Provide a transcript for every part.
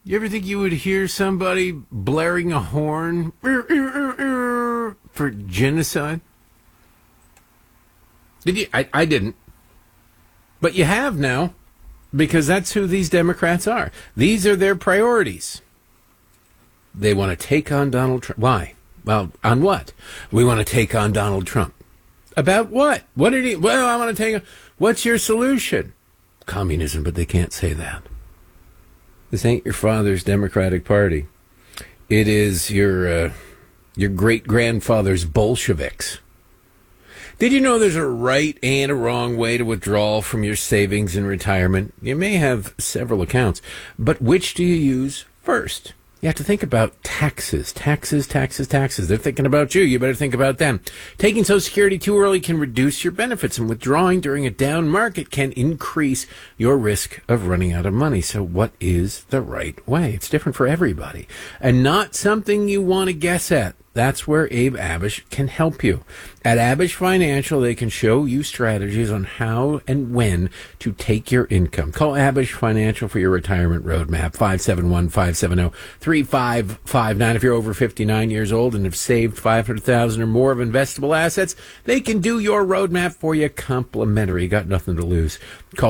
You ever think you would hear somebody blaring a horn for genocide? Did you? I didn't. But you have now, because that's who these Democrats are. These are their priorities. They want to take on Donald Trump. Why? Well, on what? We want to take on Donald Trump. About what? What did he... Well, I want to take... What's your solution? Communism, but they can't say that. This ain't your father's Democratic Party. It is your great-grandfather's Bolsheviks. Did you know there's a right and a wrong way to withdraw from your savings in retirement? You may have several accounts, but which do you use first? You have to think about taxes. They're thinking about you. You better think about them. Taking Social Security too early can reduce your benefits, and withdrawing during a down market can increase your risk of running out of money. So what is the right way? It's different for everybody, and not something you want to guess at. That's where Abe Abish can help you. At Abish Financial, they can show you strategies on how and when to take your income. Call Abish Financial for your retirement roadmap, 571-570-3559. If you're over 59 years old and have saved $500,000 or more of investable assets, they can do your roadmap for you complimentary. You got nothing to lose. Call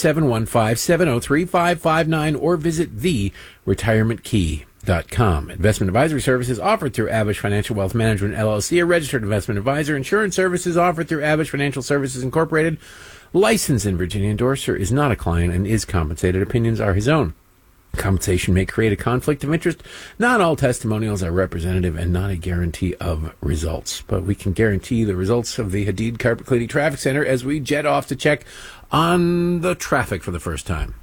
571-570-3559 or visit theretirementkey.com. Investment advisory services offered through Abish Financial Wealth Management, LLC, a registered investment advisor. Insurance services offered through Abish Financial Services, Incorporated. Licensed in Virginia. Endorser is not a client and is compensated. Opinions are his own. Compensation may create a conflict of interest. Not all testimonials are representative and not a guarantee of results. But we can guarantee the results of the Hadid Carpet Cleaning Traffic Center as we jet off to check on the traffic for the first time.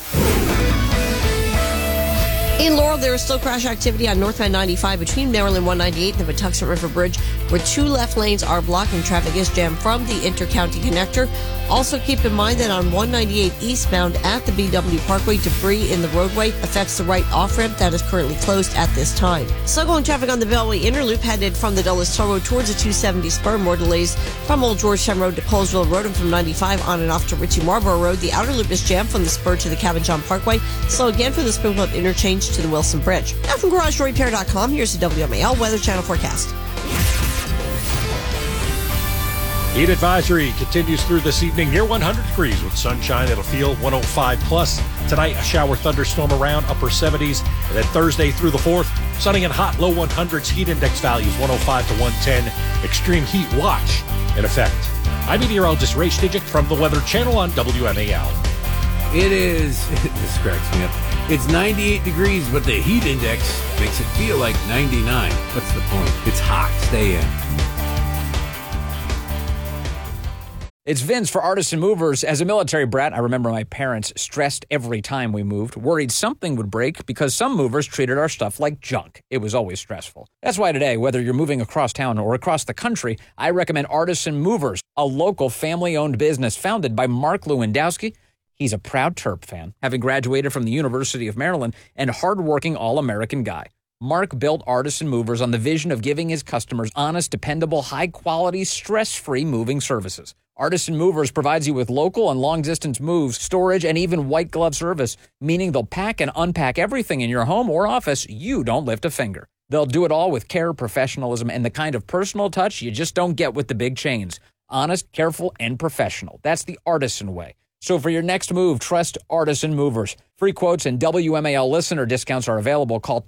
In Laurel, there is still crash activity on northbound 95 between Maryland 198 and the Patuxent River Bridge, where two left lanes are blocked and traffic is jammed from the Intercounty Connector. Also, keep in mind that on 198 eastbound at the BW Parkway, debris in the roadway affects the right off-ramp that is currently closed at this time. Slow-going traffic on the Beltway Inner Loop headed from the Dulles Toll Road towards the 270 spur. More delays from Old Georgetown Road to Colesville Road and from 95 on and off to Ritchie Marlborough Road. The outer loop is jammed from the spur to the Cabin John Parkway. Slow again from the Springfield interchange to the Wilson Bridge. Now from GarageDoorRepair.com, here's the WMAL Weather Channel forecast. Heat advisory continues through this evening near 100 degrees with sunshine. It'll feel 105 plus. Tonight, a shower thunderstorm around upper 70s. And then Thursday through the 4th, sunny and hot, low 100s. Heat index values 105 to 110. Extreme heat watch in effect. I'm meteorologist Ray Stijic from the Weather Channel on WMAL. It is, this cracks me up. It's 98 degrees, but the heat index makes it feel like 99. What's the point? It's hot. Stay in. It's Vince for Artisan Movers. As a military brat, I remember my parents stressed every time we moved, worried something would break because some movers treated our stuff like junk. It was always stressful. That's why today, whether you're moving across town or across the country, I recommend Artisan Movers, a local family-owned business founded by Mark Lewandowski. He's a proud Terp fan, having graduated from the University of Maryland, and hardworking all-American guy. Mark built Artisan Movers on the vision of giving his customers honest, dependable, high-quality, stress-free moving services. Artisan Movers provides you with local and long-distance moves, storage, and even white glove service, meaning they'll pack and unpack everything in your home or office. You don't lift a finger. They'll do it all with care, professionalism, and the kind of personal touch you just don't get with the big chains. Honest, careful, and professional. That's the Artisan way. So for your next move, trust Artisan Movers. Free quotes and WMAL listener discounts are available. Call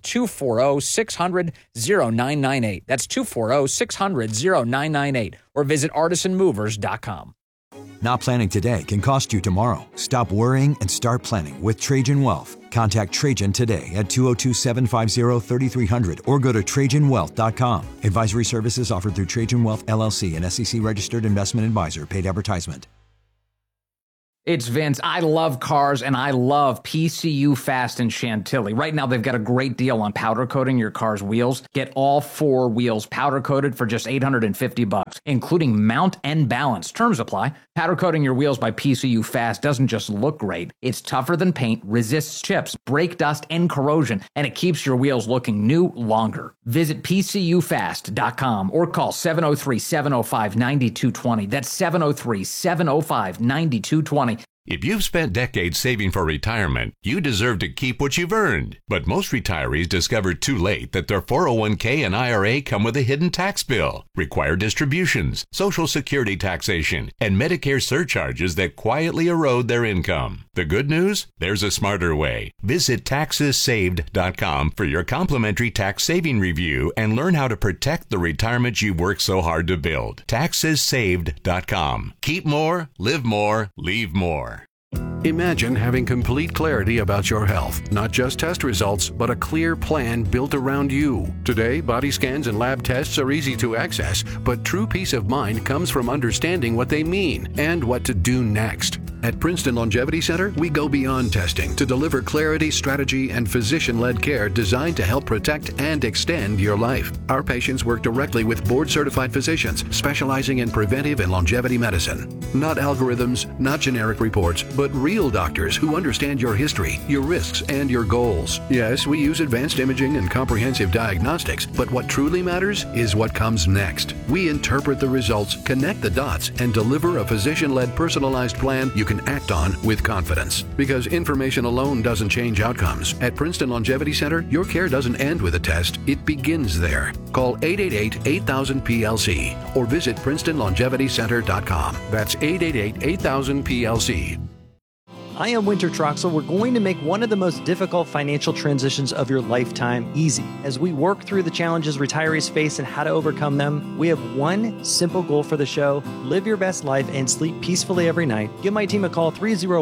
240-600-0998. That's 240-600-0998. Or visit artisanmovers.com. Not planning today can cost you tomorrow. Stop worrying and start planning with Trajan Wealth. Contact Trajan today at 202-750-3300 or go to TrajanWealth.com. Advisory services offered through Trajan Wealth, LLC, an SEC-registered investment advisor. Paid advertisement. It's Vince. I love cars, and I love PCU Fast in Chantilly. Right now, they've got a great deal on powder coating your car's wheels. Get all 4 wheels powder coated for just $850, including mount and balance. Terms apply. Powder coating your wheels by PCU Fast doesn't just look great. It's tougher than paint, resists chips, brake dust, and corrosion, and it keeps your wheels looking new longer. Visit PCUFast.com or call 703-705-9220. That's 703-705-9220. If you've spent decades saving for retirement, you deserve to keep what you've earned. But most retirees discover too late that their 401k and IRA come with a hidden tax bill, required distributions, Social Security taxation, and Medicare surcharges that quietly erode their income. The good news? There's a smarter way. Visit TaxesSaved.com for your complimentary tax saving review and learn how to protect the retirement you've worked so hard to build. TaxesSaved.com. Keep more, live more, leave more. Imagine having complete clarity about your health, not just test results, but a clear plan built around you. Today, body scans and lab tests are easy to access, but true peace of mind comes from understanding what they mean and what to do next. At Princeton Longevity Center, we go beyond testing to deliver clarity, strategy, and physician-led care designed to help protect and extend your life. Our patients work directly with board-certified physicians specializing in preventive and longevity medicine. Not algorithms, not generic reports, but real doctors who understand your history, your risks, and your goals. Yes, we use advanced imaging and comprehensive diagnostics, but what truly matters is what comes next. We interpret the results, connect the dots, and deliver a physician-led personalized plan you can act on with confidence. Because information alone doesn't change outcomes. At Princeton Longevity Center, your care doesn't end with a test. It begins there. Call 888-8000-PLC or visit PrincetonLongevityCenter.com. That's 888-8000-PLC. I am Winter Troxel. We're going to make one of the most difficult financial transitions of your lifetime easy. As we work through the challenges retirees face and how to overcome them, we have one simple goal for the show: live your best life and sleep peacefully every night. Give my team a call,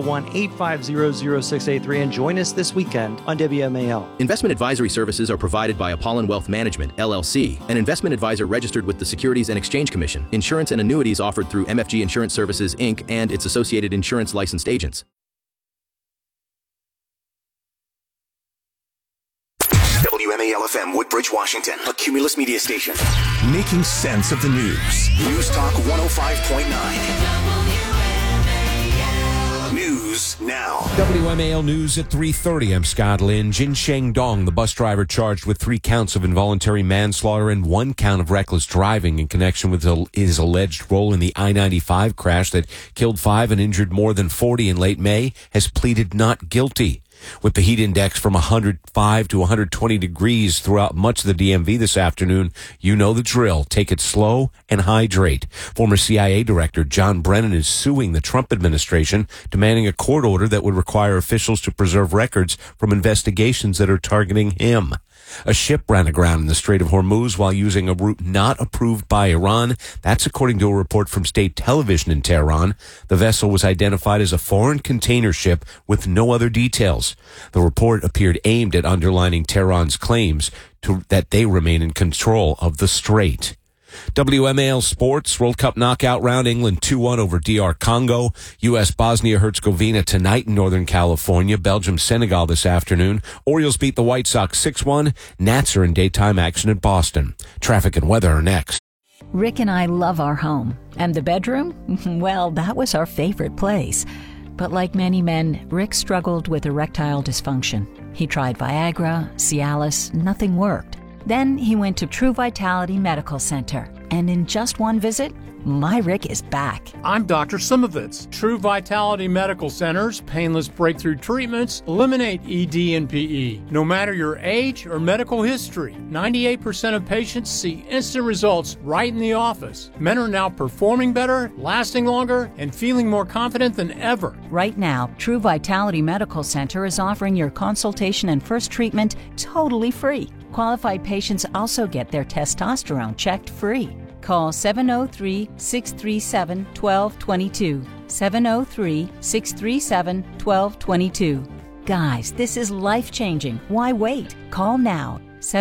301-850-0683, and join us this weekend on WMAL. Investment advisory services are provided by Apollon Wealth Management, LLC, an investment advisor registered with the Securities and Exchange Commission. Insurance and annuities offered through MFG Insurance Services, Inc. and its associated insurance licensed agents. WMAL-FM, Woodbridge, Washington, a Cumulus media station. Making sense of the news. News Talk 105.9. News now. WMAL News at 3:30. I'm Scott Lynn. Jin Sheng Dong, the bus driver charged with 3 counts of involuntary manslaughter and 1 count of reckless driving in connection with his alleged role in the I-95 crash that killed 5 and injured more than 40 in late May, has pleaded not guilty. With the heat index from 105 to 120 degrees throughout much of the DMV this afternoon, you know the drill. Take it slow and hydrate. Former CIA Director John Brennan is suing the Trump administration, demanding a court order that would require officials to preserve records from investigations that are targeting him. A ship ran aground in the Strait of Hormuz while using a route not approved by Iran. That's according to a report from state television in Tehran. The vessel was identified as a foreign container ship with no other details. The report appeared aimed at underlining Tehran's claims that they remain in control of the strait. WMAL Sports, World Cup knockout round, England 2-1 over DR Congo. U.S. Bosnia-Herzegovina tonight in Northern California. Belgium-Senegal this afternoon. Orioles beat the White Sox 6-1. Nats are in daytime action at Boston. Traffic and weather are next. Rick and I love our home. And the bedroom? Well, that was our favorite place. But like many men, Rick struggled with erectile dysfunction. He tried Viagra, Cialis, nothing worked. Then he went to True Vitality Medical Center, and in just one visit, my Rick is back. I'm Dr. Simovitz. True Vitality Medical Center's painless breakthrough treatments eliminate ED and PE. No matter your age or medical history, 98% of patients see instant results right in the office. Men are now performing better, lasting longer, and feeling more confident than ever. Right now, True Vitality Medical Center is offering your consultation and first treatment totally free. Qualified patients also get their testosterone checked free. Call 703-637-1222. 703-637-1222. Guys, this is life-changing. Why wait? Call now.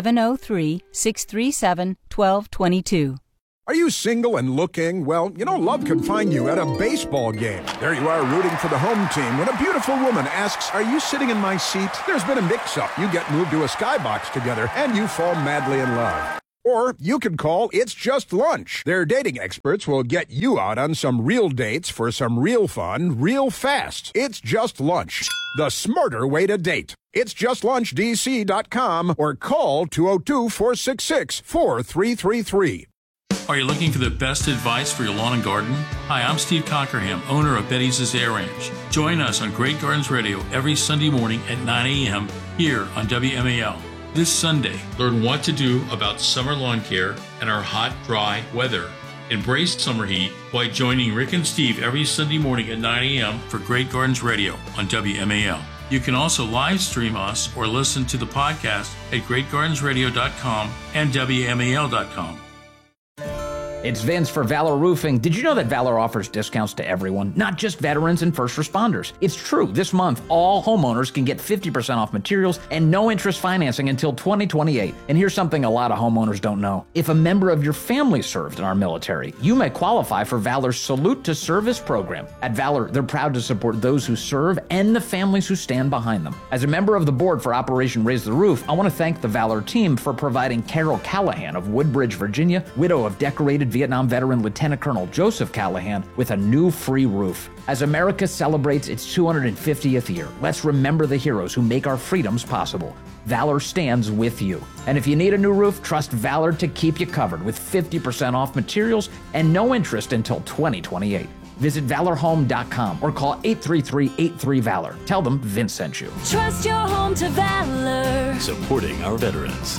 703-637-1222. Are you single and looking? Well, love can find you at a baseball game. There you are rooting for the home team when a beautiful woman asks, "Are you sitting in my seat?" There's been a mix-up. You get moved to a skybox together and you fall madly in love. Or you can call It's Just Lunch. Their dating experts will get you out on some real dates for some real fun, real fast. It's Just Lunch, the smarter way to date. It's JustLunchDC.com or call 202-466-4333. Are you looking for the best advice for your lawn and garden? Hi, I'm Steve Cockerham, owner of Betty's Azale Ranch. Join us on Great Gardens Radio every Sunday morning at 9 a.m. here on WMAL. This Sunday, learn what to do about summer lawn care and our hot, dry weather. Embrace summer heat by joining Rick and Steve every Sunday morning at 9 a.m. for Great Gardens Radio on WMAL. You can also live stream us or listen to the podcast at greatgardensradio.com and WMAL.com. It's Vince for Valor Roofing. Did you know that Valor offers discounts to everyone, not just veterans and first responders? It's true. This month, all homeowners can get 50% off materials and no interest financing until 2028. And here's something a lot of homeowners don't know. If a member of your family served in our military, you may qualify for Valor's Salute to Service program. At Valor, they're proud to support those who serve and the families who stand behind them. As a member of the board for Operation Raise the Roof, I want to thank the Valor team for providing Carol Callahan of Woodbridge, Virginia, widow of decorated Vietnam veteran Lieutenant Colonel Joseph Callahan, with a new free roof. As America celebrates its 250th year, let's remember the heroes who make our freedoms possible. Valor stands with you. And if you need a new roof, trust Valor to keep you covered with 50% off materials and no interest until 2028. Visit valorhome.com or call 833-83-VALOR. Tell them Vince sent you. Trust your home to Valor. Supporting our veterans.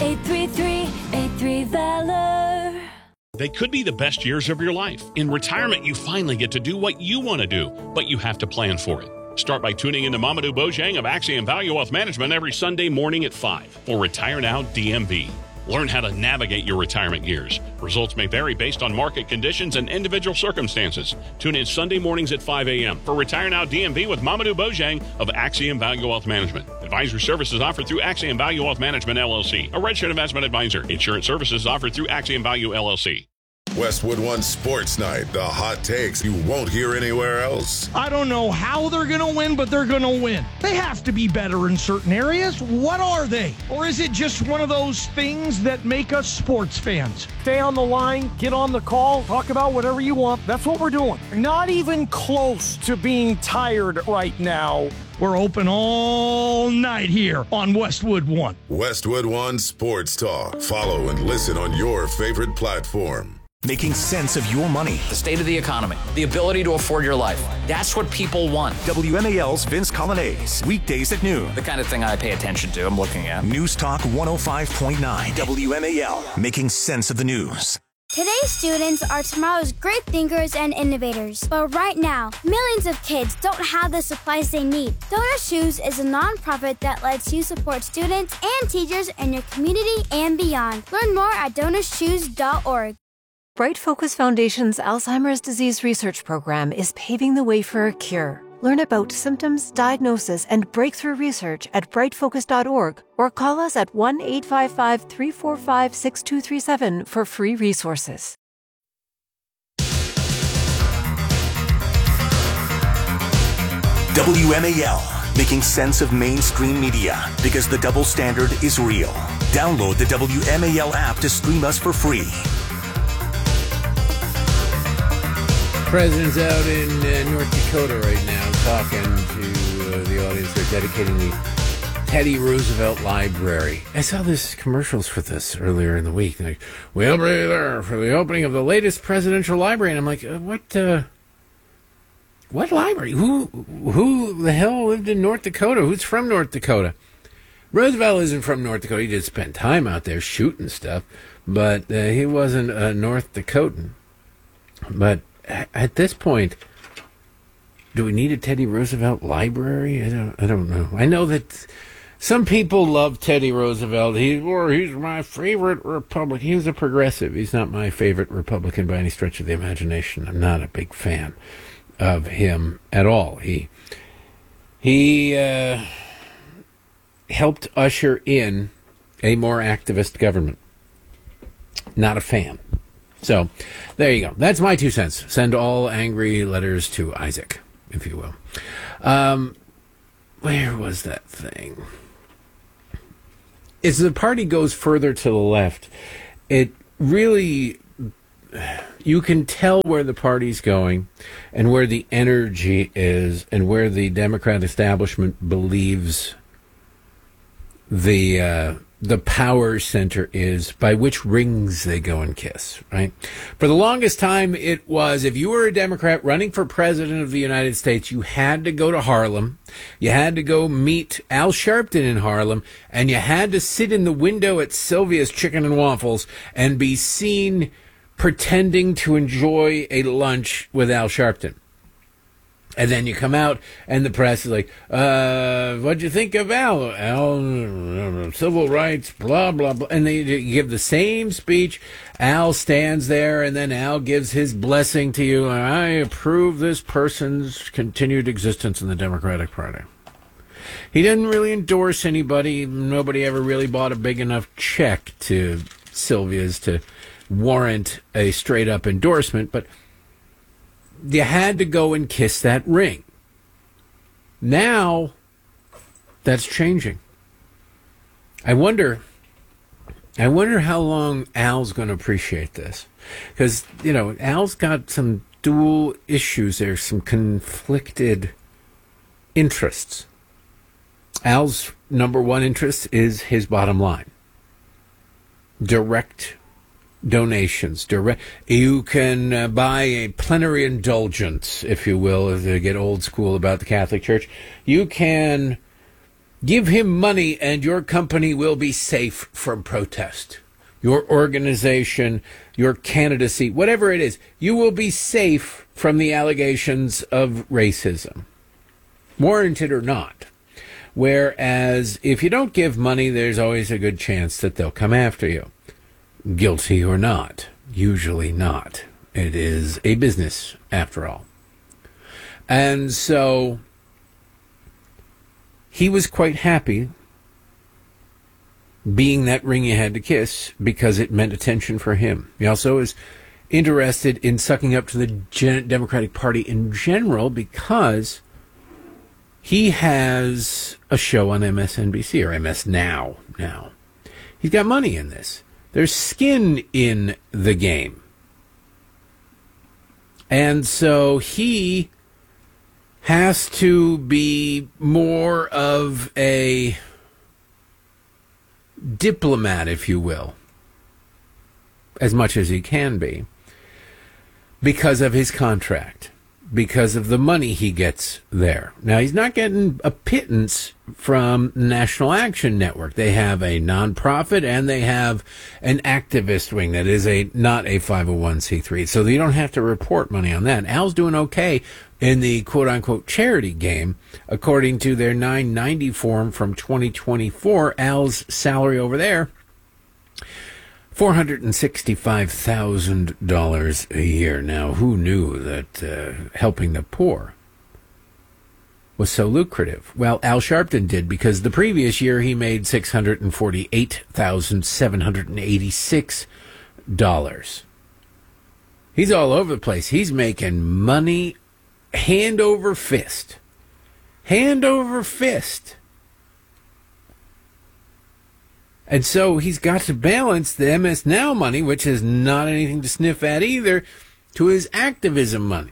833-83-VALOR. They could be the best years of your life. In retirement, you finally get to do what you want to do, but you have to plan for it. Start by tuning in to Mamadou Bojang of Axiom Value Wealth Management every Sunday morning at 5 for Retire Now DMV. Learn how to navigate your retirement years. Results may vary based on market conditions and individual circumstances. Tune in Sunday mornings at 5 a.m. for Retire Now DMV with Mamadou Bojang of Axiom Value Wealth Management. Advisory services offered through Axiom Value Wealth Management, LLC, a registered investment advisor. Insurance services offered through Axiom Value, LLC. Westwood One Sports Night, the hot takes you won't hear anywhere else. I don't know how they're going to win, but they're going to win. They have to be better in certain areas. What are they? Or is it just one of those things that make us sports fans? Stay on the line, get on the call, talk about whatever you want. That's what we're doing. Not even close to being tired right now. We're open all night here on Westwood One. Westwood One Sports Talk. Follow and listen on your favorite platform. Making sense of your money. The state of the economy. The ability to afford your life. That's what people want. WMAL's Vince Colonnese. Weekdays at noon. The kind of thing I pay attention to. I'm looking at. News Talk 105.9. WMAL. Making sense of the news. Today's students are tomorrow's great thinkers and innovators. But right now, millions of kids don't have the supplies they need. Donor Shoes is a nonprofit that lets you support students and teachers in your community and beyond. Learn more at DonorsShoes.org. Bright Focus Foundation's Alzheimer's Disease Research Program is paving the way for a cure. Learn about symptoms, diagnosis, and breakthrough research at brightfocus.org or call us at 1-855-345-6237 for free resources. WMAL, making sense of mainstream media because the double standard is real. Download the WMAL app to stream us for free. President's out in North Dakota right now talking to the audience. They're dedicating the Teddy Roosevelt Library. I saw this commercials for this earlier in the week. Like, we'll be there for the opening of the latest presidential library. And I'm like, what library? Who the hell lived in North Dakota? Who's from North Dakota? Roosevelt isn't from North Dakota. He did spend time out there shooting stuff, but he wasn't a North Dakotan. But at this point, do we need a Teddy Roosevelt library? I don't know. I know that some people love Teddy Roosevelt. He's my favorite Republican. He was a progressive. He's not my favorite Republican by any stretch of the imagination. I'm not a big fan of him at all. He helped usher in a more activist government. Not a fan. So, there you go. That's my 2 cents. Send all angry letters to Isaac, if you will. Where was that thing? As the party goes further to the left, it really... You can tell where the party's going and where the energy is and where the Democrat establishment believes the the power center is, by which rings they go and kiss, right? For the longest time, it was, if you were a Democrat running for president of the United States, you had to go to Harlem, you had to go meet Al Sharpton in Harlem, and you had to sit in the window at Sylvia's Chicken and Waffles and be seen pretending to enjoy a lunch with Al Sharpton. And then you come out, and the press is like, what'd you think of Al? Al, civil rights, blah, blah, blah. And they give the same speech. Al stands there, and then Al gives his blessing to you. I approve this person's continued existence in the Democratic Party. He didn't really endorse anybody. Nobody ever really bought a big enough check to Sylvia's to warrant a straight-up endorsement, but you had to go and kiss that ring. Now, that's changing. I wonder how long Al's going to appreciate this. Because, Al's got some dual issues there, some conflicted interests. Al's number one interest is his bottom line. Direct donations. You can buy a plenary indulgence, if you will, if they get old school about the Catholic Church. You can give him money and your company will be safe from protest. Your organization, your candidacy, whatever it is, you will be safe from the allegations of racism, warranted or not. Whereas if you don't give money, there's always a good chance that they'll come after you. Guilty or not, usually not. It is a business, after all. And so he was quite happy being that ring you had to kiss because it meant attention for him. He also is interested in sucking up to the Democratic Party in general because he has a show on MSNBC, or MS Now. He's got money in this. There's skin in the game. And so he has to be more of a diplomat, if you will, as much as he can be, because of his contract, because of the money he gets there. Now, he's not getting a pittance from National Action Network. They have a nonprofit and they have an activist wing that is not a 501c3. So you don't have to report money on that. Al's doing okay in the quote-unquote charity game. According to their 990 form from 2024, Al's salary over there, $465,000 a year. Now, who knew that helping the poor was so lucrative? Well, Al Sharpton did, because the previous year he made $648,786. He's all over the place. He's making money hand over fist. Hand over fist. And so he's got to balance the MS Now money, which is not anything to sniff at either, to his activism money.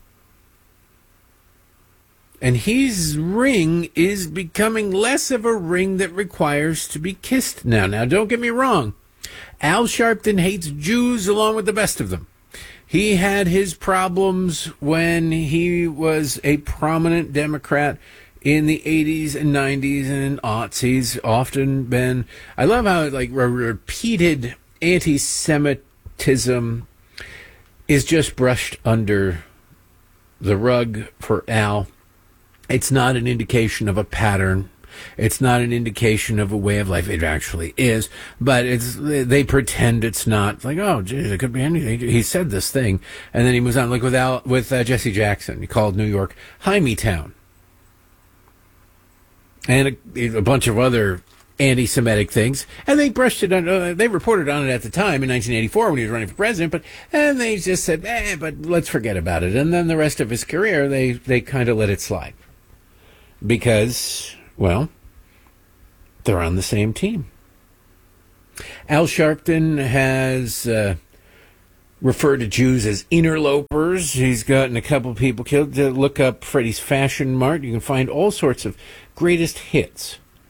And his ring is becoming less of a ring that requires to be kissed now. Now, don't get me wrong. Al Sharpton hates Jews along with the best of them. He had his problems when he was a prominent Democrat in the 80s and 90s and aughts. He's often been, I love how repeated anti-Semitism is just brushed under the rug for Al. It's not an indication of a pattern. It's not an indication of a way of life. It actually is, but they pretend it's not. It's like, oh, geez, it could be anything. He said this thing, and then he moves on. Like with Jesse Jackson, he called New York Hymietown. And a bunch of other anti-Semitic things, and they brushed it on. They reported on it at the time in 1984 when he was running for president, and they just said, but let's forget about it. And then the rest of his career, they kind of let it slide because, well, they're on the same team. Al Sharpton has referred to Jews as interlopers. He's gotten a couple people killed. Look up Freddie's Fashion Mart. You can find all sorts of greatest hits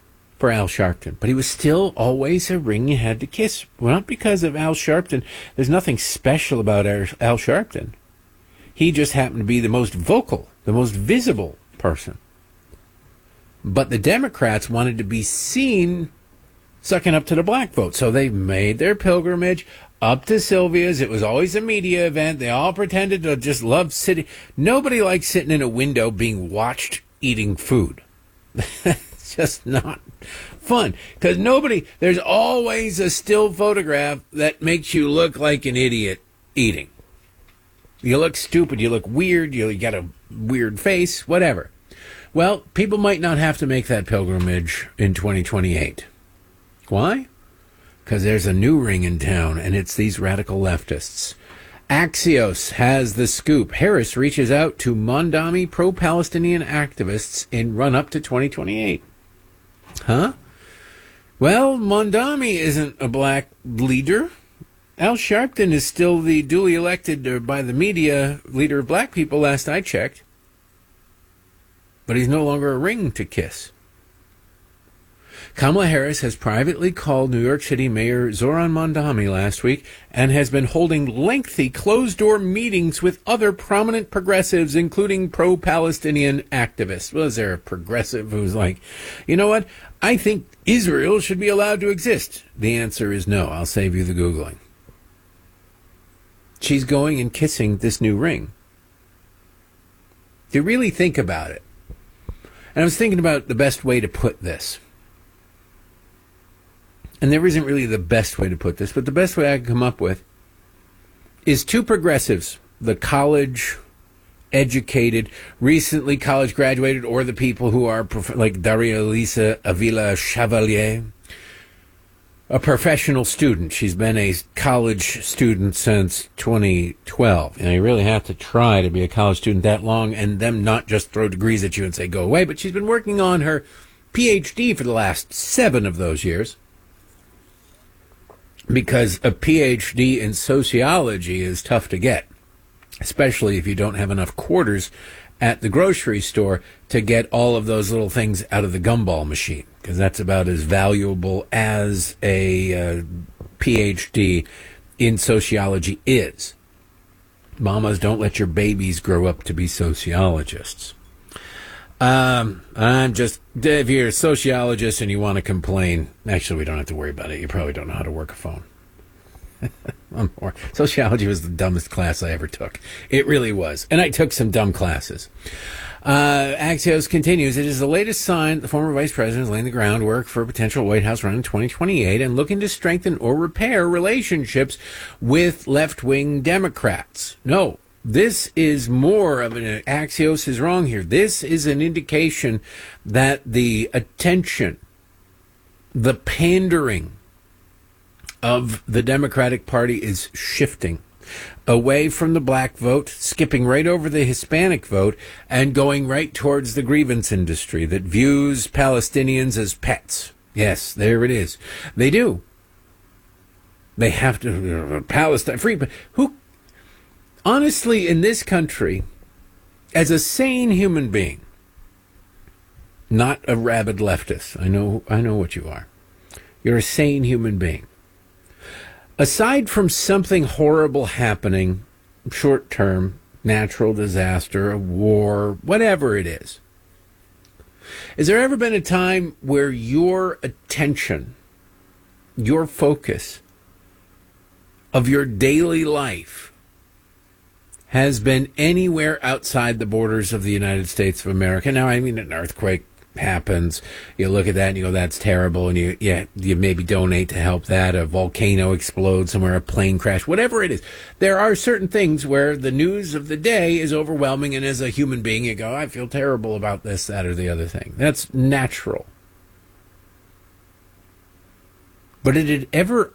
for Al Sharpton. But he was still always a ring you had to kiss. Well, not because of Al Sharpton. There's nothing special about Al Sharpton. He just happened to be the most vocal, the most visible person. But the Democrats wanted to be seen sucking up to the black vote. So they made their pilgrimage up to Sylvia's. It was always a media event. They all pretended to just love sitting. Nobody likes sitting in a window being watched eating food. It's just not fun. Because there's always a still photograph that makes you look like an idiot eating. You look stupid. You look weird. You got a weird face, whatever. Well, people might not have to make that pilgrimage in 2028. Why? Because there's a new ring in town, and it's these radical leftists. Axios has the scoop. Harris reaches out to Mondami pro-Palestinian activists in run-up to 2028. Huh? Well, Mondami isn't a black leader. Al Sharpton is still the duly elected by the media leader of black people, last I checked. But he's no longer a ring to kiss. Kamala Harris has privately called New York City Mayor Zoran Mondami last week and has been holding lengthy closed-door meetings with other prominent progressives, including pro-Palestinian activists. Well, is there a progressive who's like, you know what, I think Israel should be allowed to exist? The answer is no. I'll save you the Googling. She's going and kissing this new ring. Do you really think about it? And I was thinking about the best way to put this. And there isn't really the best way to put this, but the best way I can come up with is two progressives, the college-educated, recently college graduated, or the people who are like Daria Elisa Avila Chevalier, a professional student. She's been a college student since 2012. And you really have to try to be a college student that long and them not just throw degrees at you and say, go away. But she's been working on her PhD for the last 7 of those years. Because a PhD in sociology is tough to get, especially if you don't have enough quarters at the grocery store to get all of those little things out of the gumball machine, because that's about as valuable as a PhD in sociology is. Mamas, don't let your babies grow up to be sociologists. If you're a sociologist and you want to complain, actually, we don't have to worry about it. You probably don't know how to work a phone. Sociology was the dumbest class I ever took. It really was. And I took some dumb classes. Axios continues, it is the latest sign the former vice president is laying the groundwork for a potential White House run in 2028 and looking to strengthen or repair relationships with left-wing Democrats. No. This is more of an Axios is wrong here. This is an indication that the attention, the pandering of the Democratic Party is shifting away from the black vote, skipping right over the Hispanic vote, and going right towards the grievance industry that views Palestinians as pets. Yes, there it is. They do. They have to, Palestine, free, but who? Honestly, in this country, as a sane human being, not a rabid leftist, I know what you are. You're a sane human being. Aside from something horrible happening, short term, natural disaster, a war, whatever it is, has there ever been a time where your attention, your focus of your daily life has been anywhere outside the borders of the United States of America? Now, I mean, an earthquake happens, you look at that and you go, that's terrible, and you maybe donate to help that. A volcano explodes somewhere, a plane crash, whatever it is. There are certain things where the news of the day is overwhelming, and as a human being, you go, I feel terrible about this, that, or the other thing. That's natural. But did it ever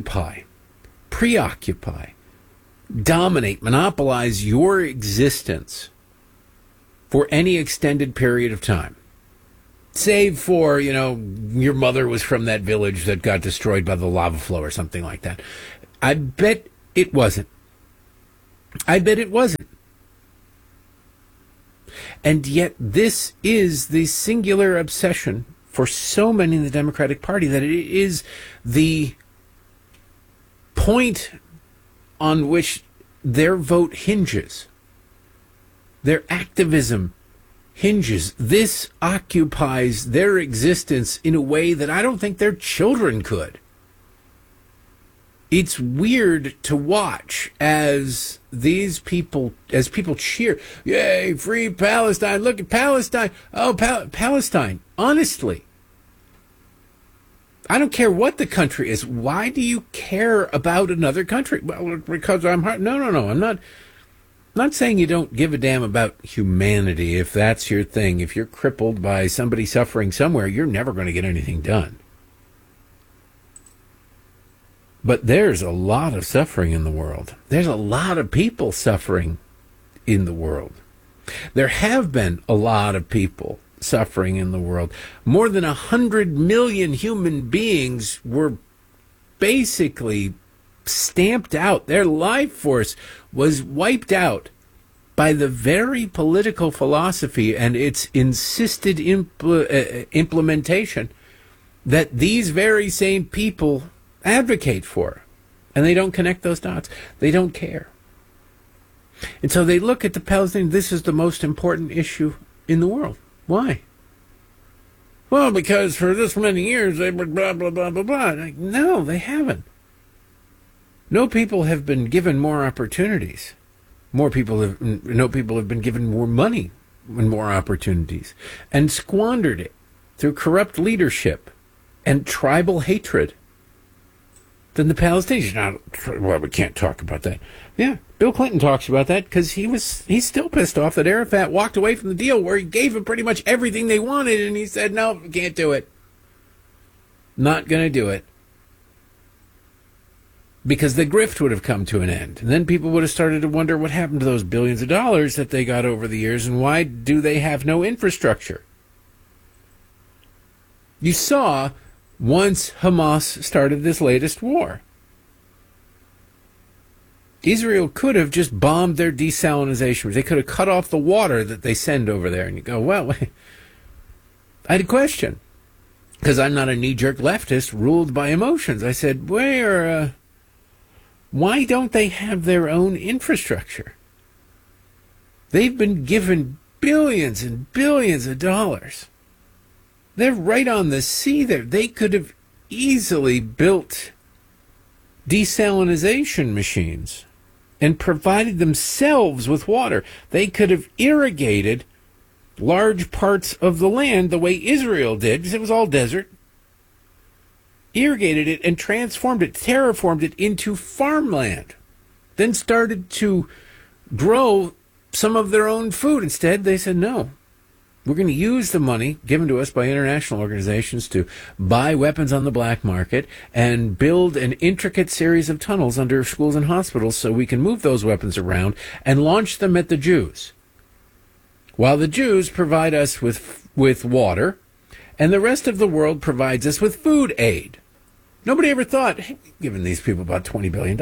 preoccupy, dominate, monopolize your existence for any extended period of time? Save for, your mother was from that village that got destroyed by the lava flow or something like that. I bet it wasn't. And yet this is the singular obsession for for so many in the Democratic Party that it is the point on which their vote hinges. Their activism hinges. This occupies their existence in a way that I don't think their children could. It's weird to watch as people cheer, yay, free Palestine, look at Palestine. Oh, Palestine. Honestly, I don't care what the country is. Why do you care about another country? Well, because I'm hard. No. I'm not saying you don't give a damn about humanity if that's your thing. If you're crippled by somebody suffering somewhere, you're never going to get anything done. But there's a lot of suffering in the world. There's a lot of people suffering in the world. There have been a lot of people suffering in the world. More than 100 million human beings were basically stamped out. Their life force was wiped out by the very political philosophy and its insisted implementation that these very same people advocate for. And they don't connect those dots. They don't care. And so they look at the Palestinians. This is the most important issue in the world. Why? Well, because for this many years they were blah, blah, blah, blah, blah. Like, no, they haven't. No people have been given more opportunities. No people have been given more money and more opportunities and squandered it through corrupt leadership and tribal hatred than the Palestinians. Now, well, we can't talk about that. Yeah, Bill Clinton talks about that because he's still pissed off that Arafat walked away from the deal where he gave them pretty much everything they wanted, and he said, no, we can't do it. Not going to do it. Because the grift would have come to an end. And then people would have started to wonder what happened to those billions of dollars that they got over the years, and why do they have no infrastructure? You saw once Hamas started this latest war, Israel could have just bombed their desalinization. They could have cut off the water that they send over there. And you go, well, I had a question. Because I'm not a knee-jerk leftist ruled by emotions. I said, why don't they have their own infrastructure? They've been given billions and billions of dollars. They're right on the sea there. They could have easily built desalinization machines and provided themselves with water. They could have irrigated large parts of the land the way Israel did, because it was all desert. Irrigated it and transformed it, terraformed it into farmland. Then started to grow some of their own food. Instead, they said, no, we're going to use the money given to us by international organizations to buy weapons on the black market and build an intricate series of tunnels under schools and hospitals so we can move those weapons around and launch them at the Jews. While the Jews provide us with water, and the rest of the world provides us with food aid. Nobody ever thought, hey, we've given these people about $20 billion,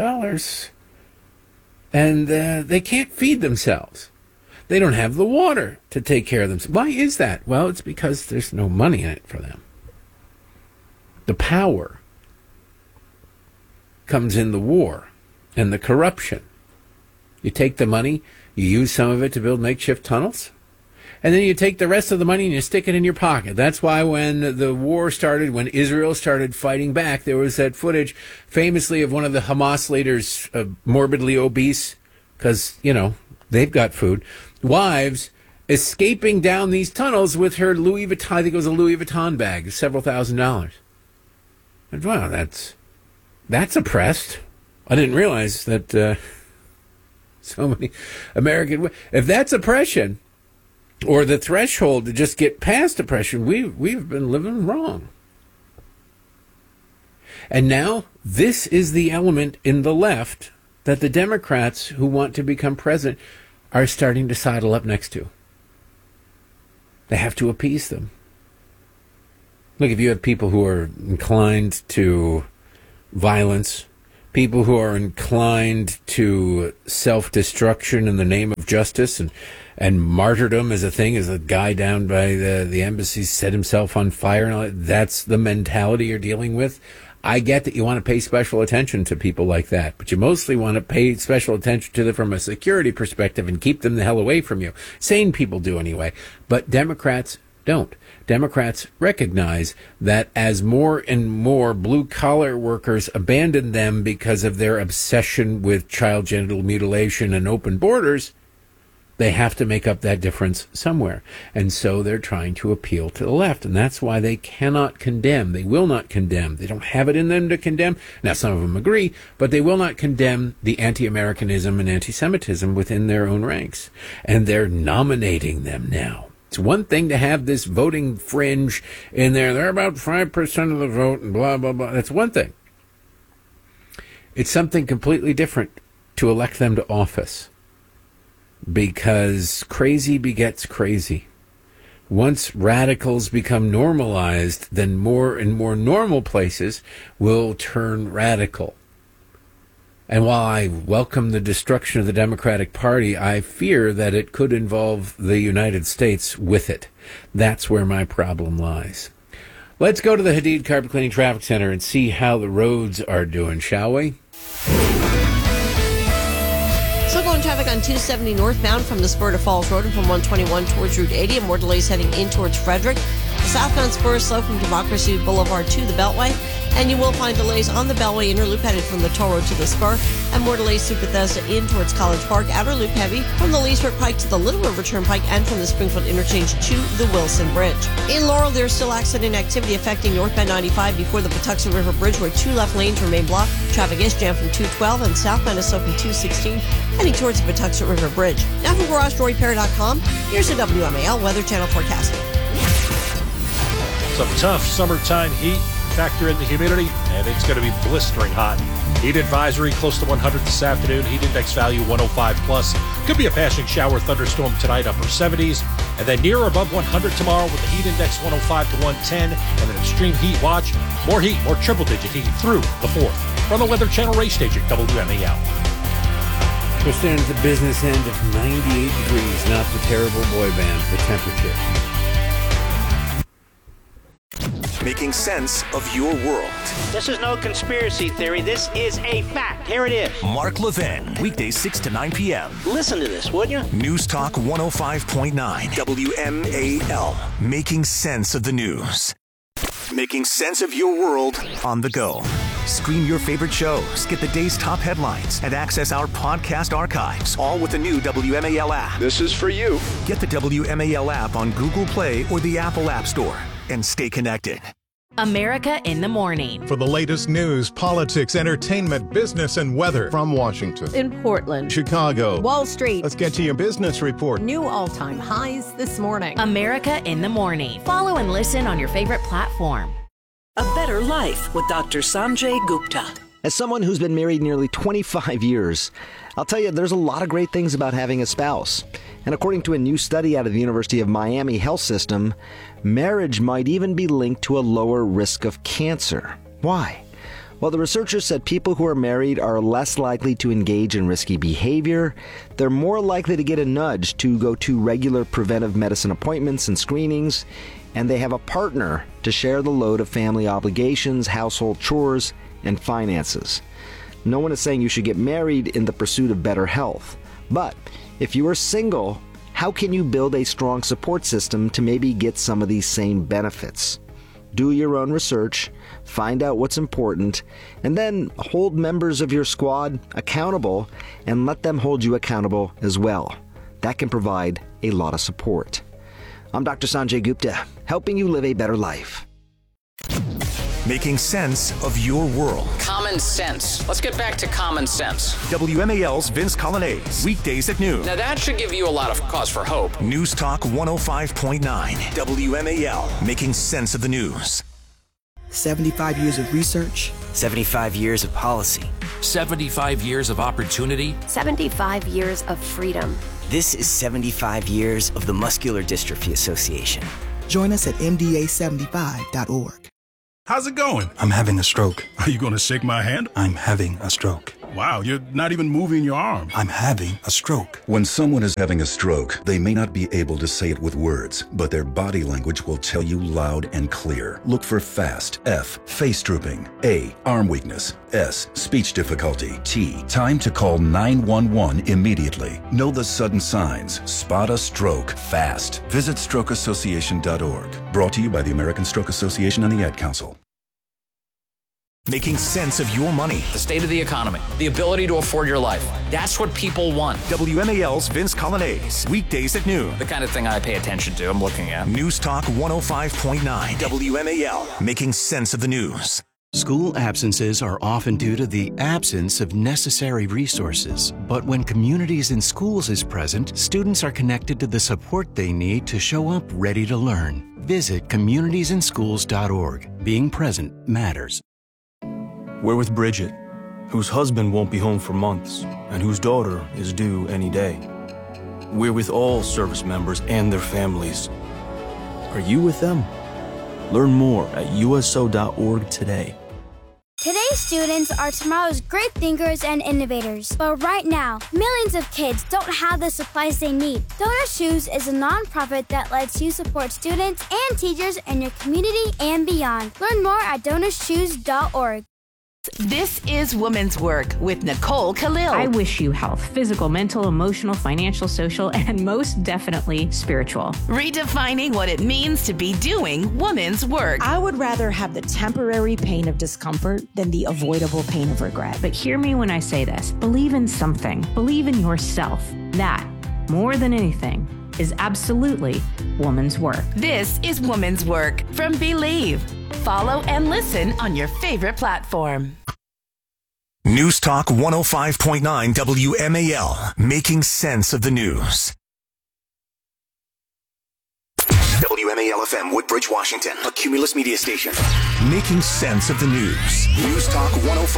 and they can't feed themselves. They don't have the water to take care of themselves. Why is that? Well, it's because there's no money in it for them. The power comes in the war and the corruption. You take the money, you use some of it to build makeshift tunnels, and then you take the rest of the money and you stick it in your pocket. That's why when the war started, when Israel started fighting back, there was that footage famously of one of the Hamas leaders, morbidly obese, because, they've got food, wives escaping down these tunnels with her Louis Vuitton, I think it was a Louis Vuitton bag, several $1,000s. And wow, that's oppressed. I didn't realize that so many American, if that's oppression, or the threshold to just get past oppression, we've been living wrong. And now this is the element in the left that the Democrats who want to become president are starting to sidle up next to. They have to appease them. Look, if you have people who are inclined to violence, people who are inclined to self-destruction in the name of justice and martyrdom as a thing, as a guy down by the embassy set himself on fire and all that. That's the mentality you're dealing with. I get that you want to pay special attention to people like that, but you mostly want to pay special attention to them from a security perspective and keep them the hell away from you. Sane people do anyway, but Democrats don't. Democrats recognize that as more and more blue-collar workers abandon them because of their obsession with child genital mutilation and open borders, they have to make up that difference somewhere. And so they're trying to appeal to the left. And that's why they cannot condemn. They will not condemn. They don't have it in them to condemn. Now, some of them agree, but they will not condemn the anti-Americanism and anti-Semitism within their own ranks. And they're nominating them now. It's one thing to have this voting fringe in there. They're about 5% of the vote and blah, blah, blah. That's one thing. It's something completely different to elect them to office. Because crazy begets crazy. Once radicals become normalized, then more and more normal places will turn radical. And while I welcome the destruction of the Democratic Party, I fear that it could involve the United States with it. That's where my problem lies. Let's go to the Hadid Carpet Cleaning Traffic Center and see how the roads are doing, shall we? Still going traffic on 270 northbound from the spur to Falls Road and from 121 towards Route 80, and more delays heading in towards Frederick. The southbound spur is slow from Democracy Boulevard to the Beltway, and you will find delays on the Beltway inner loop headed from the Toll Road to the spur, and more delays through Bethesda in towards College Park, outer loop heavy from the Leesburg Pike to the Little River Turnpike, and from the Springfield interchange to the Wilson Bridge. In Laurel, there's still accident activity affecting northbound 95 before the Patuxent River Bridge, where 2 left lanes remain blocked. Traffic is jammed from 212, and southbound is slow from 216 heading towards the Patuxent River Bridge. Now from GarageDoorRepair.com, here's the WMAL Weather Channel forecasting. Some tough summertime heat. Factor in the humidity, and it's going to be blistering hot. Heat advisory close to 100 this afternoon. Heat index value 105 plus. Could be a passing shower thunderstorm tonight, upper 70s. And then near or above 100 tomorrow with the heat index 105 to 110. And an extreme heat watch. More heat, more triple-digit heat through the 4th. From the Weather Channel race station, WMAL. We're standing at the business end of 98 degrees, not the terrible boy band, the temperature. Making sense of your world. This is no conspiracy theory. This is a fact. Here it is. Mark Levin, weekdays 6 to 9 p.m. Listen to this, would you? News Talk 105.9 WMAL. Making sense of the news. Making sense of your world on the go. Stream your favorite shows, get the day's top headlines, and access our podcast archives, all with the new WMAL app. This is for you. Get the WMAL app on Google Play or the Apple App Store and stay connected. America in the Morning. For the latest news, politics, entertainment, business, and weather from Washington, in Portland, Chicago, Wall Street. Let's get to your business report. New all-time highs this morning. America in the Morning. Follow and listen on your favorite platform. A Better Life with Dr. Sanjay Gupta. As someone who's been married nearly 25 years, I'll tell you, there's a lot of great things about having a spouse. And according to a new study out of the University of Miami Health System, marriage might even be linked to a lower risk of cancer. Why? Well, the researchers said people who are married are less likely to engage in risky behavior, they're more likely to get a nudge to go to regular preventive medicine appointments and screenings, and they have a partner to share the load of family obligations, household chores, and finances. No one is saying you should get married in the pursuit of better health. But if you are single, how can you build a strong support system to maybe get some of these same benefits? Do your own research, find out what's important, and then hold members of your squad accountable and let them hold you accountable as well. That can provide a lot of support. I'm Dr. Sanjay Gupta, helping you live a better life. Making sense of your world. Common sense. Let's get back to common sense. WMAL's Vince Colonnese, weekdays at noon. Now that should give you a lot of cause for hope. News Talk 105.9 WMAL. Making sense of the news. 75 years of research. 75 years of policy. 75 years of opportunity. 75 years of freedom. This is 75 years of the Muscular Dystrophy Association. Join us at MDA75.org. How's it going? I'm having a stroke. Are you going to shake my hand? I'm having a stroke. Wow, you're not even moving your arm. I'm having a stroke. When someone is having a stroke, they may not be able to say it with words, but their body language will tell you loud and clear. Look for FAST. F, face drooping. A, arm weakness. S, speech difficulty. T, time to call 911 immediately. Know the sudden signs. Spot a stroke fast. Visit strokeassociation.org. Brought to you by the American Stroke Association and the Ad Council. Making sense of your money. The state of the economy, the ability to afford your life. That's what people want. WMAL's Vince Colonnades, weekdays at noon. The kind of thing I pay attention to, I'm looking at. News Talk 105.9. WMAL, making sense of the news. School absences are often due to the absence of necessary resources. But when Communities in Schools is present, students are connected to the support they need to show up ready to learn. Visit communitiesandschools.org. Being present matters. We're with Bridget, whose husband won't be home for months and whose daughter is due any day. We're with all service members and their families. Are you with them? Learn more at USO.org today. Today's students are tomorrow's great thinkers and innovators. But right now, millions of kids don't have the supplies they need. Donor Shoes is a nonprofit that lets you support students and teachers in your community and beyond. Learn more at DonorShoes.org. This is Women's Work with Nicole Khalil. I wish you health, physical, mental, emotional, financial, social, and most definitely spiritual. Redefining what it means to be doing women's work. I would rather have the temporary pain of discomfort than the avoidable pain of regret. But hear me when I say this. Believe in something. Believe in yourself. That, more than anything, is absolutely woman's work. This is Women's Work from Believe. Follow and listen on your favorite platform. News Talk 105.9 WMAL, making sense of the news. WMAL FM, Woodbridge, Washington, a Cumulus media station. Making sense of the news. News Talk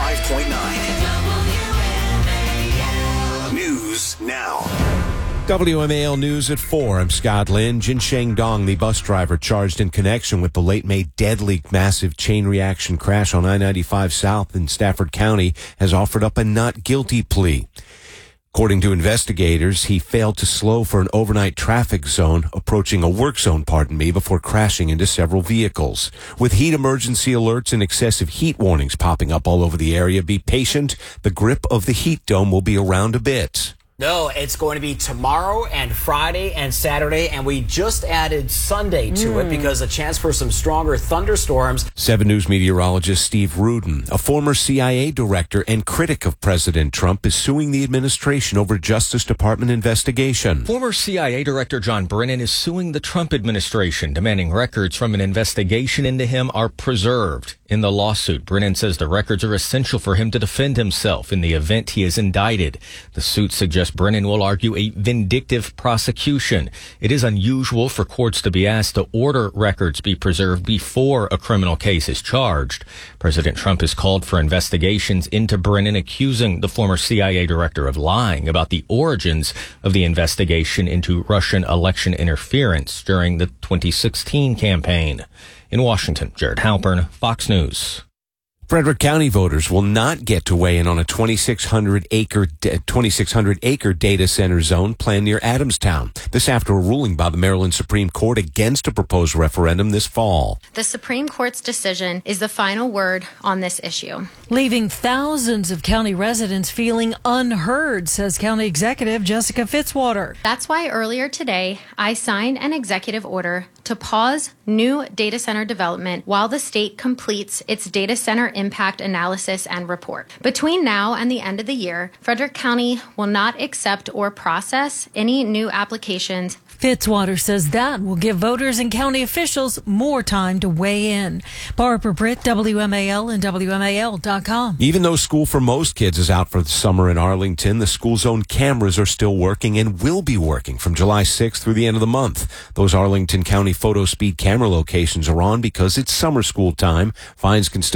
105.9. News now. WMAL News at 4. I'm Scott Lynn. Jin Sheng-dong, the bus driver charged in connection with the late May deadly massive chain reaction crash on I-95 South in Stafford County, has offered up a not guilty plea. According to investigators, he failed to slow for an overnight traffic zone, approaching a work zone, before crashing into several vehicles. With heat emergency alerts and excessive heat warnings popping up all over the area, be patient. The grip of the heat dome will be around a bit. No, it's going to be tomorrow and Friday and Saturday, and we just added Sunday to it because a chance for some stronger thunderstorms. 7 News meteorologist Steve Rudin, a former CIA director and critic of President Trump, is suing the administration over Justice Department investigation. Former CIA Director John Brennan is suing the Trump administration, demanding records from an investigation into him are preserved. In the lawsuit, Brennan says the records are essential for him to defend himself in the event he is indicted. The suit suggests Brennan will argue a vindictive prosecution. It is unusual for courts to be asked to order records be preserved before a criminal case is charged. President Trump has called for investigations into Brennan, accusing the former CIA director of lying about the origins of the investigation into Russian election interference during the 2016 campaign. In Washington, Jared Halpern, Fox News. Frederick County voters will not get to weigh in on a 2,600-acre data center zone planned near Adamstown. This after a ruling by the Maryland Supreme Court against a proposed referendum this fall. The Supreme Court's decision is the final word on this issue, leaving thousands of county residents feeling unheard, says County Executive Jessica Fitzwater. That's why earlier today, I signed an executive order to pause new data center development while the state completes its data center impact analysis and report. Between now and the end of the year, Frederick County will not accept or process any new applications. Fitzwater says that will give voters and county officials more time to weigh in. Barbara Britt, WMAL and WMAL.com. Even though school for most kids is out for the summer in Arlington, the school's own cameras are still working and will be working from July 6th through the end of the month. Those Arlington County photo speed camera locations are on because it's summer school time. Fines can still run you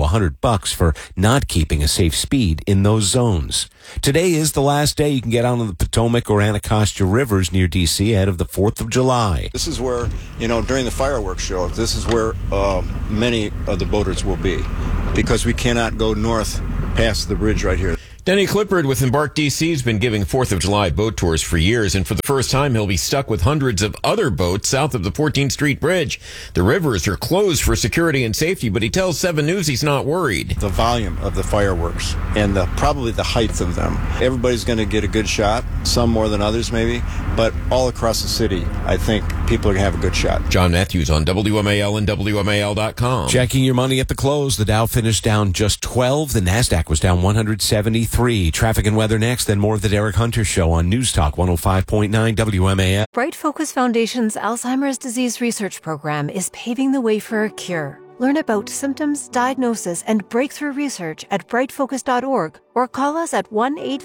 $100 for not keeping a safe speed in those zones. Today is the last day you can get on the Potomac or Anacostia rivers near D.C. ahead of the 4th of July. This is where, during the fireworks show, this is where many of the boaters will be, because we cannot go north past the bridge right here. Denny Clifford with Embark DC has been giving 4th of July boat tours for years, and for the first time he'll be stuck with hundreds of other boats south of the 14th Street Bridge. The rivers are closed for security and safety, but he tells 7 News he's not worried. The volume of the fireworks and probably the height of them. Everybody's going to get a good shot, some more than others maybe, but all across the city, I think people are going to have a good shot. John Matthews on WMAL and WMAL.com. Checking your money at the close. The Dow finished down just 12. The NASDAQ was down 173. Traffic and weather next, then more of the Derek Hunter Show on News Talk 105.9 WMAL. Bright Focus Foundation's Alzheimer's Disease Research Program is paving the way for a cure. Learn about symptoms, diagnosis, and breakthrough research at brightfocus.org or call us at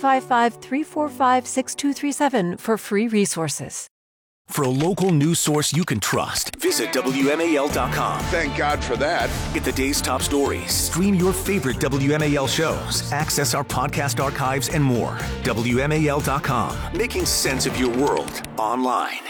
1-855-345-6237 for free resources. For a local news source you can trust, visit WMAL.com. Thank God for that. Get the day's top stories, stream your favorite WMAL shows, access our podcast archives, and more. WMAL.com, making sense of your world online.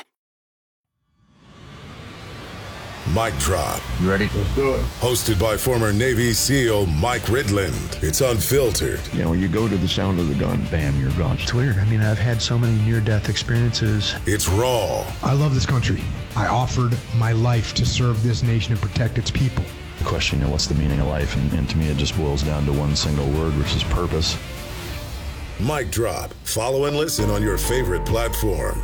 Mic Drop. You ready? Let's do it. Hosted by former Navy SEAL Mike Ridland. It's unfiltered. You go to the sound of the gun, bam, you're gone. It's weird. I've had so many near-death experiences. It's raw. I love this country. I offered my life to serve this nation and protect its people. The question, what's the meaning of life? And to me, it just boils down to one single word, which is purpose. Mic Drop. Follow and listen on your favorite platform.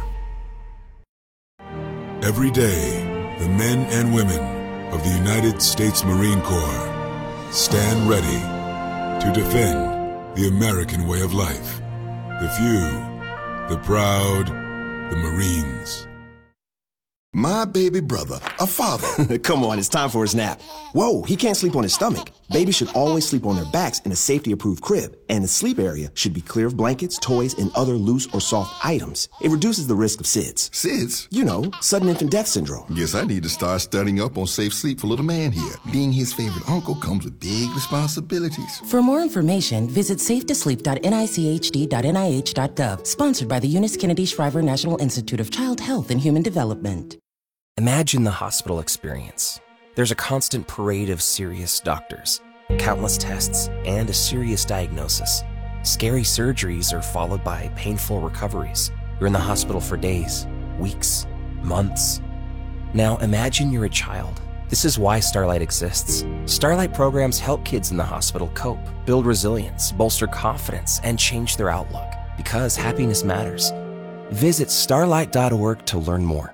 Every day, the men and women of the United States Marine Corps stand ready to defend the American way of life. The few, the proud, the Marines. My baby brother, a father. Come on, it's time for his nap. Whoa, he can't sleep on his stomach. Babies should always sleep on their backs in a safety-approved crib, and the sleep area should be clear of blankets, toys, and other loose or soft items. It reduces the risk of SIDS. SIDS? Sudden infant death syndrome. Guess I need to start studying up on safe sleep for little man here. Being his favorite uncle comes with big responsibilities. For more information, visit safetosleep.nichd.nih.gov. Sponsored by the Eunice Kennedy Shriver National Institute of Child Health and Human Development. Imagine the hospital experience. There's a constant parade of serious doctors, countless tests, and a serious diagnosis. Scary surgeries are followed by painful recoveries. You're in the hospital for days, weeks, months. Now imagine you're a child. This is why Starlight exists. Starlight programs help kids in the hospital cope, build resilience, bolster confidence, and change their outlook. Because happiness matters. Visit starlight.org to learn more.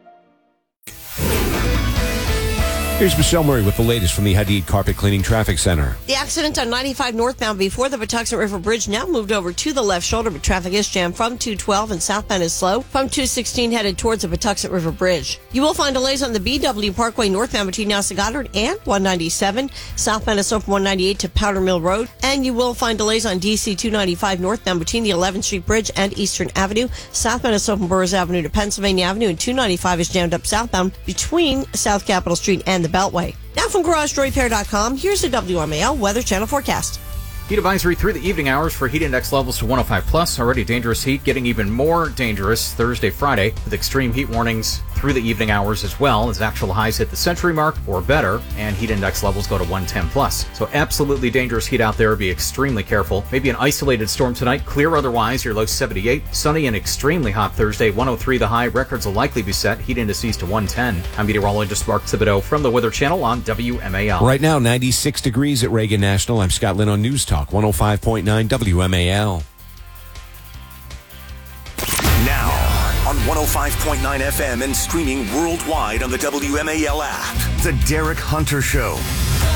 Here's Michelle Murray with the latest from the Hadid Carpet Cleaning Traffic Center. The accident on 95 northbound before the Patuxent River Bridge now moved over to the left shoulder, but traffic is jammed from 212 and southbound is slow from 216 headed towards the Patuxent River Bridge. You will find delays on the BW Parkway northbound between Nelson Goddard and 197. Southbound is slow from 198 to Powder Mill Road. And you will find delays on DC 295 northbound between the 11th Street Bridge and Eastern Avenue. Southbound is slow from Burroughs Avenue to Pennsylvania Avenue, and 295 is jammed up southbound between South Capitol Street and the Beltway. Now from GarageDoorRepair.com, here's the WMAL Weather Channel forecast. Heat advisory through the evening hours for heat index levels to 105 plus. Already dangerous heat, getting even more dangerous Thursday, Friday, with extreme heat warnings through the evening hours as well, as actual highs hit the century mark or better, and heat index levels go to 110 plus. So absolutely dangerous heat out there. Be extremely careful. Maybe an isolated storm tonight. Clear otherwise. Your low 78. Sunny and extremely hot Thursday. 103 the high. Records will likely be set. Heat indices to 110. I'm meteorologist Mark Thibodeau from the Weather Channel on WMAL. Right now, 96 degrees at Reagan National. I'm Scott Lynn on News Talk 105.9 WMAL. Now, on 105.9 FM and streaming worldwide on the WMAL app, The Derek Hunter Show.